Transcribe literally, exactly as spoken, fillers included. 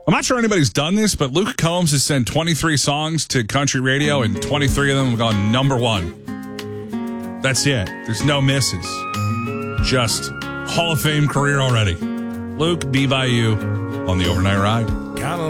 I'm not sure anybody's done this, but Luke Combs has sent twenty-three songs to country radio, and twenty-three of them have gone number one. That's it. There's no misses. Just Hall of Fame career already. Luke, be by you on the overnight ride.